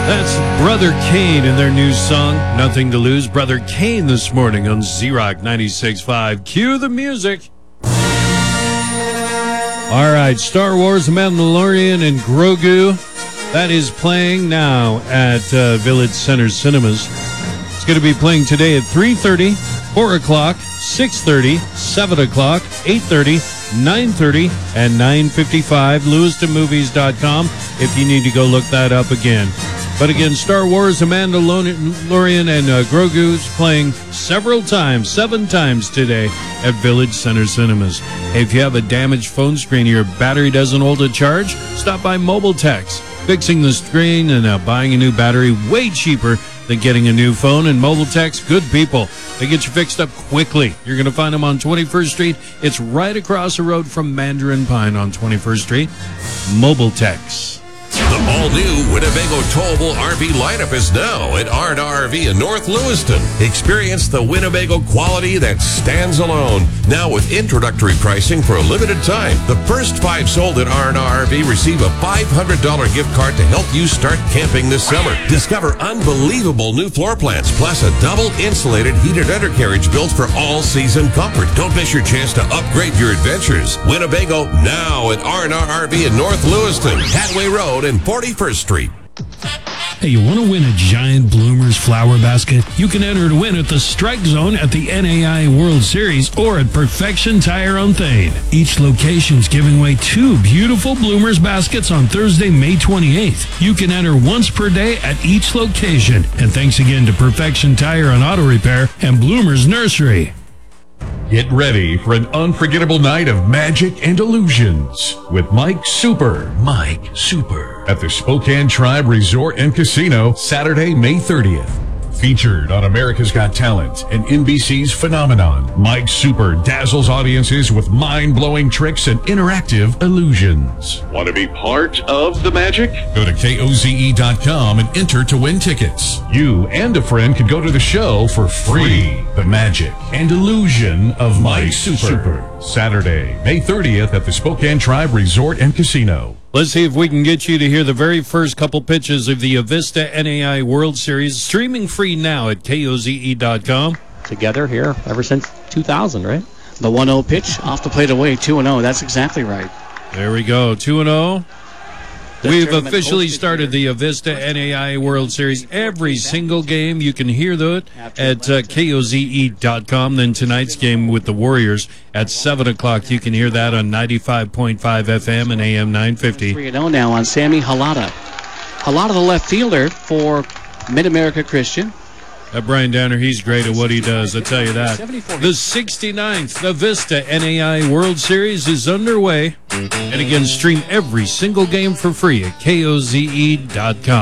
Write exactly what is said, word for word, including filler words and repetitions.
That's Brother Kane and their new song, Nothing to Lose. Brother Kane this morning on Z-Rock ninety-six point five. Cue the music. All right, Star Wars, The Mandalorian, and Grogu. That is playing now at uh, Village Center Cinemas. It's going to be playing today at three thirty, four o'clock, six thirty, seven o'clock, eight thirty, nine thirty, and nine fifty-five. Lewiston Movies dot com if you need to go look that up again. But again, Star Wars, The Mandalorian, and uh, Grogu's playing several times, seven times today at Village Center Cinemas. Hey, if you have a damaged phone screen, your battery doesn't hold a charge, stop by Mobile Techs. Fixing the screen and uh, buying a new battery way cheaper than getting a new phone. And Mobile Techs, good people. They get you fixed up quickly. You're going to find them on twenty-first Street. It's right across the road from Mandarin Pine on twenty-first Street. Mobile Techs. The all-new Winnebago Towable R V lineup is now at R and R R V in North Lewiston. Experience the Winnebago quality that stands alone. Now with introductory pricing for a limited time. The first five sold at R and R R V receive a five hundred dollars gift card to help you start camping this summer. Discover unbelievable new floor plans, plus a double insulated heated undercarriage built for all-season comfort. Don't miss your chance to upgrade your adventures. Winnebago now at R and R R V in North Lewiston, Hadway Road and forty-first Street. Hey, you want to win a giant Bloomers flower basket? You can enter to win at the Strike Zone at the N A I World Series or at Perfection Tire on Thane. Each location's giving away two beautiful Bloomers baskets on Thursday, May twenty-eighth. You can enter once per day at each location. And thanks again to Perfection Tire and Auto Repair and Bloomers Nursery. Get ready for an unforgettable night of magic and illusions with Mike Super. Mike Super. At the Spokane Tribe Resort and Casino, Saturday, May thirtieth. Featured on America's Got Talent and N B C's Phenomenon, Mike Super dazzles audiences with mind-blowing tricks and interactive illusions. Want to be part of the magic? Go to K O Z E dot com and enter to win tickets. You and a friend can go to the show for free. The magic and illusion of Mike Super. Super. Saturday, May thirtieth at the Spokane Tribe Resort and Casino. Let's see if we can get you to hear the very first couple pitches of the Avista N A I World Series, streaming free now at K O Z E dot com. Together here ever since two thousand, right? The one oh pitch off the plate away, two and oh. That's exactly right. There we go, two and oh. We've officially started the Avista N A I World Series. Every single game, you can hear that at uh, K O Z E dot com. Then tonight's game with the Warriors at seven o'clock. You can hear that on ninety-five point five F M and A M nine fifty. three and oh now on Sammy Halata. Halata, the left fielder for Mid-America Christian. Uh, Brian Downer, he's great at what he does, I'll tell you that. The sixty-ninth Avista N A I World Series is underway. And again, stream every single game for free at K O Z E dot com.